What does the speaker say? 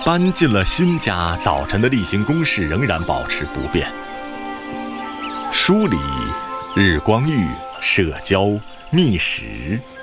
搬进了新家，早晨的例行公事仍然保持不变。梳理、日光浴、社交、觅食。